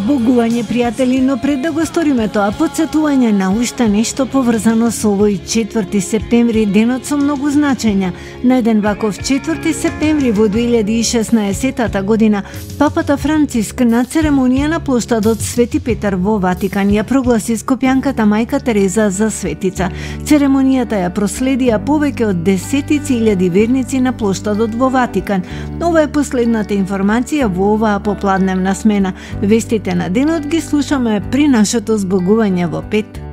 збогување, пријатели, но пред да го сториме тоа, потсетување на уште нешто поврзано со овој 4 септември, денот со многу значења. На еден ваков 4 септември во 2016 година, папата Франциск на церемонија на плоштадот Свети Петар во Ватикан ја прогласи скопјанката мајка Тереза за светица. Церемонијата ја проследија повеќе од десетици илјади верници на плоштадот во Ватикан. Ова е последната информација во оваа попладневна смена. Вестите на денот ги слушаме при нашето збогување во 5.